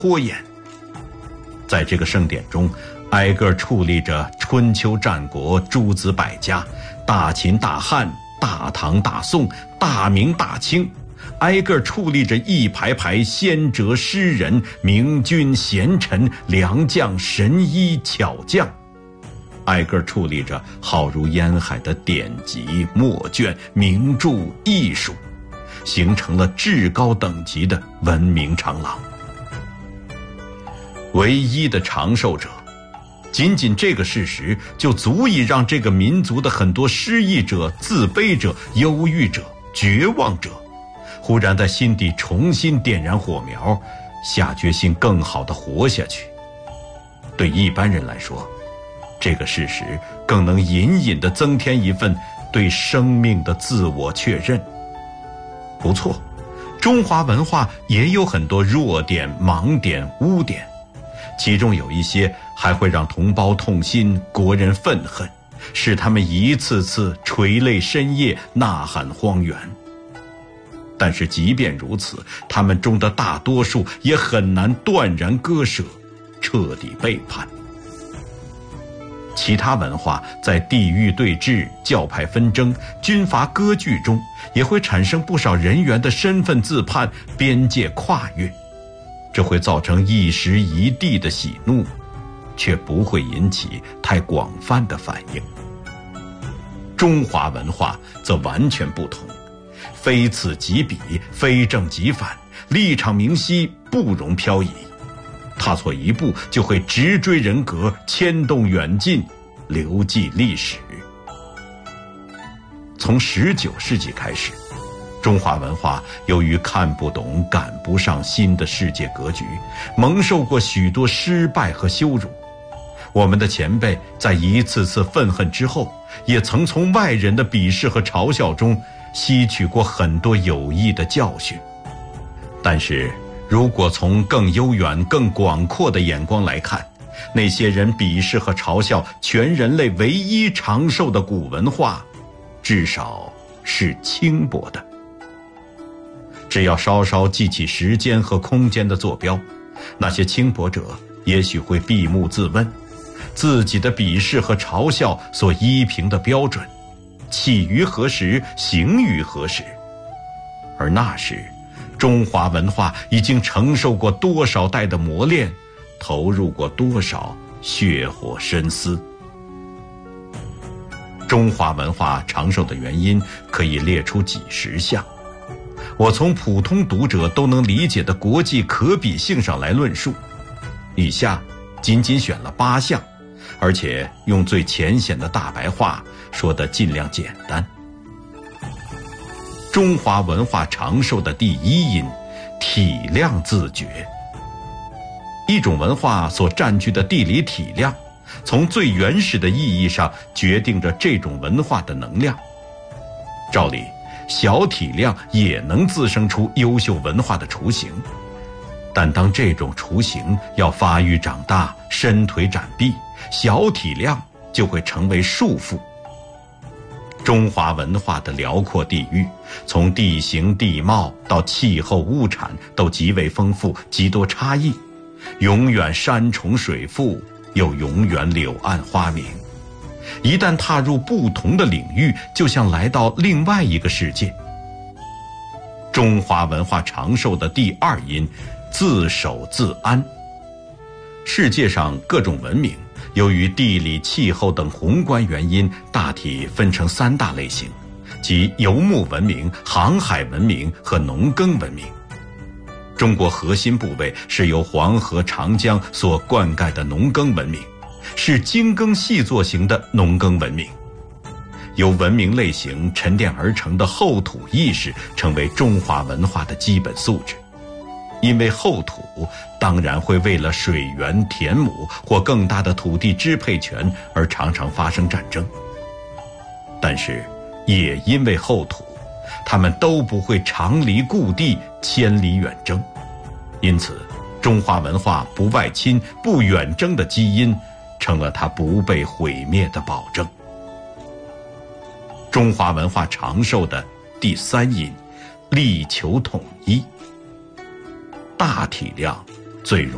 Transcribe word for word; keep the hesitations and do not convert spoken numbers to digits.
豁眼。在这个盛典中，挨个矗立着春秋战国诸子百家、大秦大汉、大唐大宋、大明大清，挨个矗立着一排排先哲诗人、明君贤臣、良将神医巧匠，挨个矗立着浩如烟海的典籍、墨卷、名著、艺术，形成了至高等级的文明长廊。唯一的长寿者，仅仅这个事实就足以让这个民族的很多失意者、自卑者、忧郁者、绝望者，忽然在心底重新点燃火苗，下决心更好地活下去。对一般人来说，这个事实更能隐隐地增添一份对生命的自我确认。不错，中华文化也有很多弱点、盲点、污点，其中有一些还会让同胞痛心、国人愤恨，使他们一次次垂泪深夜、呐喊荒原。但是即便如此，他们中的大多数也很难断然割舍，彻底背叛。其他文化在地域对峙、教派纷争、军阀割据中，也会产生不少人员的身份自判、边界跨越，这会造成一时一地的喜怒，却不会引起太广泛的反应。中华文化则完全不同，非此即彼，非正即反，立场明晰，不容漂移。踏错一步就会直追人格，牵动远近，留记历史。从十九世纪开始，中华文化由于看不懂、赶不上新的世界格局，蒙受过许多失败和羞辱。我们的前辈在一次次愤恨之后，也曾从外人的鄙视和嘲笑中吸取过很多有益的教训。但是如果从更悠远、更广阔的眼光来看，那些人鄙视和嘲笑全人类唯一长寿的古文化，至少是轻薄的。只要稍稍记起时间和空间的坐标，那些轻薄者也许会闭目自问，自己的鄙视和嘲笑所依凭的标准，起于何时，行于何时。而那时，中华文化已经承受过多少代的磨练，投入过多少血火深思。中华文化长寿的原因可以列出几十项，我从普通读者都能理解的国际可比性上来论述，以下仅仅选了八项，而且用最浅显的大白话说得尽量简单。中华文化长寿的第一因，体量自觉。一种文化所占据的地理体量，从最原始的意义上决定着这种文化的能量。照理，小体量也能滋生出优秀文化的雏形，但当这种雏形要发育长大、伸腿展臂，小体量就会成为束缚。中华文化的辽阔地域，从地形地貌到气候物产都极为丰富，极多差异，永远山重水复，又永远柳暗花明。一旦踏入不同的领域，就像来到另外一个世界。中华文化长寿的第二因，自守自安。世界上各种文明由于地理、气候等宏观原因，大体分成三大类型，即游牧文明、航海文明和农耕文明。中国核心部位是由黄河、长江所灌溉的农耕文明，是精耕细作型的农耕文明。由文明类型沉淀而成的后土意识，成为中华文化的基本素质。因为后土当然会为了水源、田亩或更大的土地支配权而常常发生战争，但是也因为后土，他们都不会常离故地，千里远征。因此，中华文化不外侵、不远征的基因，成了它不被毁灭的保证。中华文化长寿的第三因，力求统一。大体量最容